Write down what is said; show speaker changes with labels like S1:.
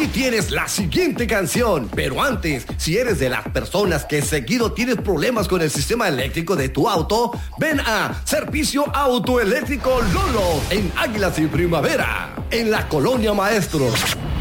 S1: aquí tienes la siguiente canción. Pero antes, si eres de las personas que seguido tienes problemas con el sistema eléctrico de tu auto, ven a Servicio Autoeléctrico Lolo en Águilas y Primavera, en la Colonia Maestros.